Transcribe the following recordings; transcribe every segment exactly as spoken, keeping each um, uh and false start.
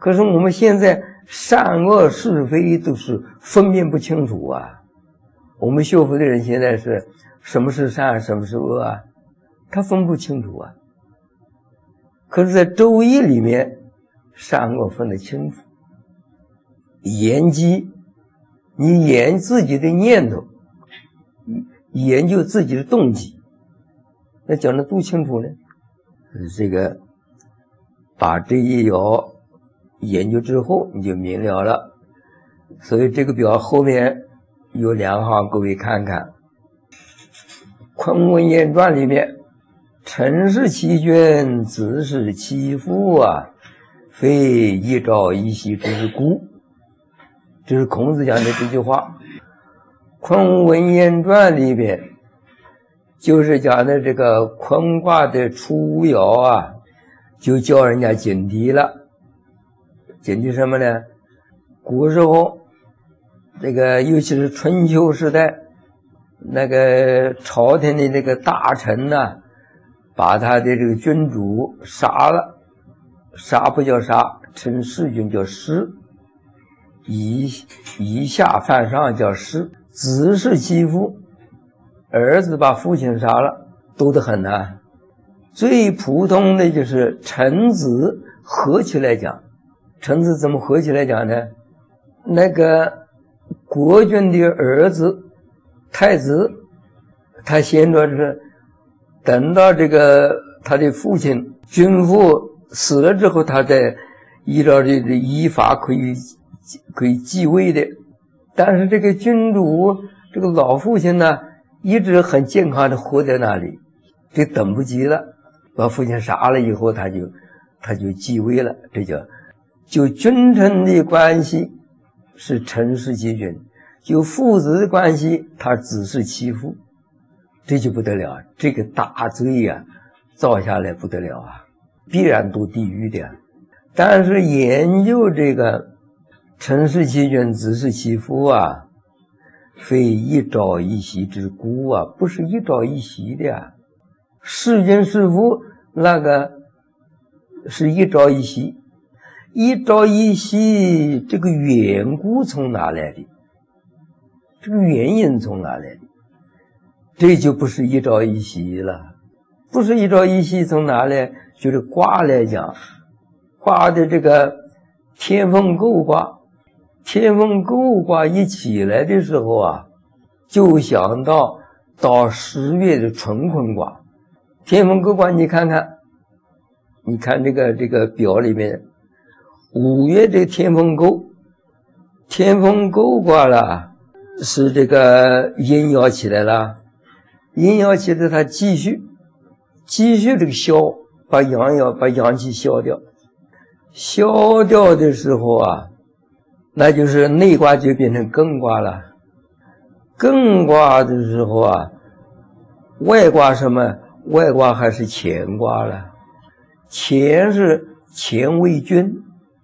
可是我们现在善恶是非都是分辨不清楚啊。我们学佛的人现在是什么是善，什么是恶啊，他分不清楚啊。可是在周易里面，善恶分得清楚。研机，你研自己的念头，研究自己的动机，那讲得多清楚呢？这个把这一爻研究之后，你就明了了。所以这个表后面有两行，各位看看。昆文言传里面，臣是其君，子是其父啊，非一朝一夕之故。这是孔子讲的这句话。昆文言传里边就是讲的这个坤卦的初爻啊，就叫人家警惕了。警惕什么呢？古时候这个尤其是春秋时代，那个朝廷的那个大臣呢、啊，把他的这个君主杀了，杀不叫杀，称弑君叫弑，以以下犯上叫弑，子是其父，儿子把父亲杀了，多得很啊。最普通的就是臣子合起来讲，臣子怎么合起来讲呢？那个国君的儿子太子，他先说是等到这个他的父亲君父死了之后，他再依照这个依法可以可以继位的。但是这个君主这个老父亲呢，一直很健康的活在那里，这等不及了，把父亲杀了以后，他就他就继位了。这叫就君臣的关系是臣是其君，就父子的关系他子是其父，这就不得了，这个大罪呀、啊、造下来不得了啊，必然堕地狱的。但是研究这个臣是其君，子是其父啊，非一朝一夕之故啊，不是一朝一夕的呀。弑君弑父那个是一朝一夕，一朝一夕这个缘故从哪来的？这个原因从哪来的？这就不是一朝一夕了。不是一朝一夕从哪来？就是卦来讲，卦的这个天风姤卦，天风姤卦一起来的时候啊，就想到到十月的春坤卦。天风姤卦你看看，你看这个这个表里面，五月的天风姤，天风姤卦了，是这个阴爻起来了，阴爻起来它继续继续这个消，把阳爻把阳气消掉，消掉的时候啊，那就是内卦就变成艮卦了。艮卦的时候啊，外卦什么？外卦还是乾卦了。乾是乾为君，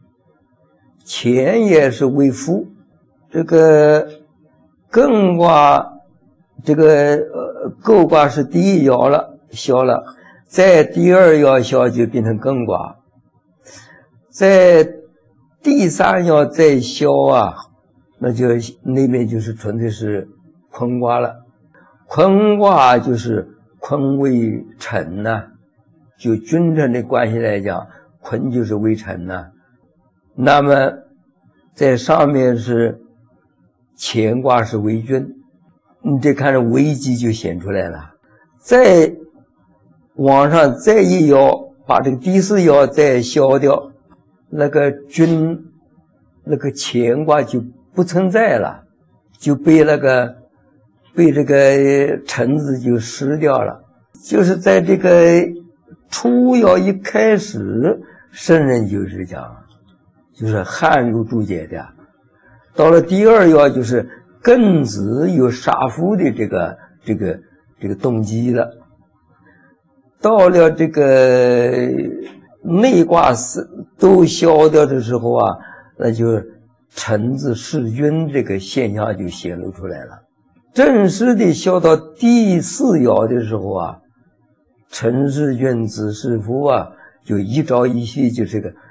乾也是为父。这个艮卦，这个呃姤卦是第一爻了，消了，在第二爻消就变成艮卦，在第三爻再消啊，那就那边就是纯粹是坤卦了。坤卦就是坤为臣呐、啊，就君臣的关系来讲，坤就是为臣呐、啊。那么在上面是乾卦是为君，你这看着危机就显出来了。再往上再一爻，把这个第四爻再消掉，那个君那个乾卦就不存在了，就被那个被这个臣子就失掉了。就是在这个初爻一开始，圣人就是讲，就是汉儒注解的。到了第二爻，就是艮子有杀父的这个这个这个动机了。到了这个内卦都消掉的时候啊，那就臣子弑君这个现象就显露出来了。正式的消到第四爻的时候啊，臣弑君，子弑父啊，就一朝一夕，就这个